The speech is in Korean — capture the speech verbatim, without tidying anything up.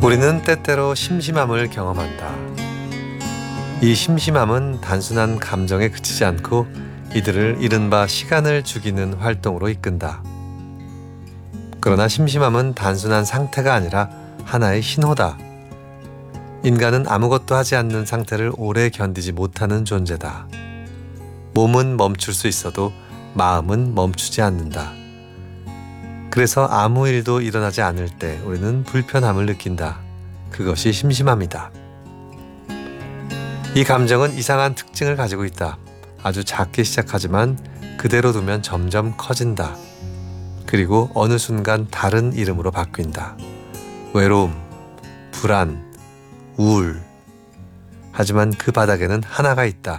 우리는 때때로 심심함을 경험한다. 이 심심함은 단순한 감정에 그치지 않고 이들을 이른바 시간을 죽이는 활동으로 이끈다. 그러나 심심함은 단순한 상태가 아니라 하나의 신호다. 인간은 아무것도 하지 않는 상태를 오래 견디지 못하는 존재다. 몸은 멈출 수 있어도 마음은 멈추지 않는다. 그래서 아무 일도 일어나지 않을 때 우리는 불편함을 느낀다. 그것이 심심함이다. 이 감정은 이상한 특징을 가지고 있다. 아주 작게 시작하지만 그대로 두면 점점 커진다. 그리고 어느 순간 다른 이름으로 바뀐다. 외로움, 불안, 우울. 하지만 그 바닥에는 하나가 있다.